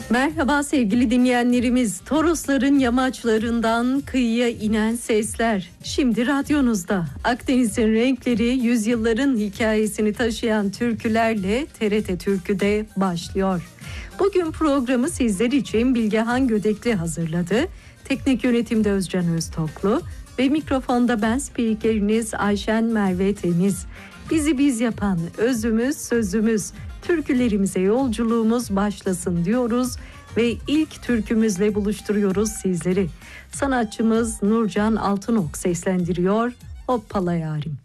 Merhaba sevgili dinleyenlerimiz. Torosların yamaçlarından kıyıya inen sesler. Şimdi radyonuzda. Akdeniz'in renkleri, yüzyılların hikayesini taşıyan türkülerle TRT Türkü'de başlıyor. Bugün programı sizler için Bilgehan Gödekli hazırladı. Teknik yönetimde Özcan Öztoklu ve mikrofonda ben spikeriniz Ayşen Merve Temiz. Bizi biz yapan özümüz, sözümüz, türkülerimize yolculuğumuz başlasın diyoruz ve ilk türkümüzle buluşturuyoruz sizleri. Sanatçımız Nurcan Altınok seslendiriyor. Hoppala yarim.